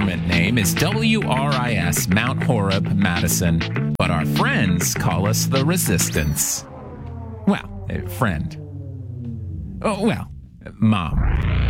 government name is WRIS, Mount Horeb, Madison, but our friends call us the Resistance. Well, friend. Oh, well, Mom.